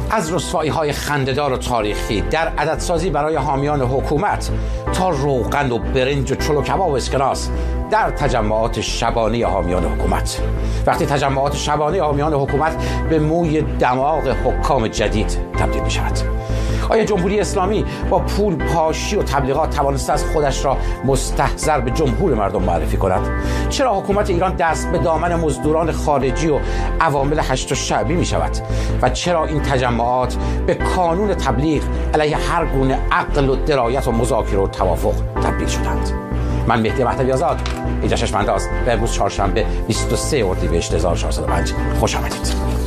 از رسوایی‌های خنده‌دار و تاریخی در عددسازی برای حامیان حکومت تا روغن و برنج و چلو کباب و اسکناس در تجمعات شبانه حامیان حکومت. وقتی تجمعات شبانه حامیان حکومت به موی دماغ حکام جدید تبدیل می شود. آیا جمهوری اسلامی با پول پاشی و تبلیغات توانسته از خودش را مستحضر به جمهور مردم معرفی کند؟ چرا حکومت ایران دست به دامن مزدوران خارجی و عوامل هشت شعبی می شود؟ و چرا این تجمعات به کانون تبلیغ علیه هر گونه عقل و درایت و مذاکره و توافق تبدیل شدند؟ من مهدی مهدوی آزاد، اینجا ششم‌انداز و امروز چهارشنبه 23 اردیبهشت 1405. خوش آمدید.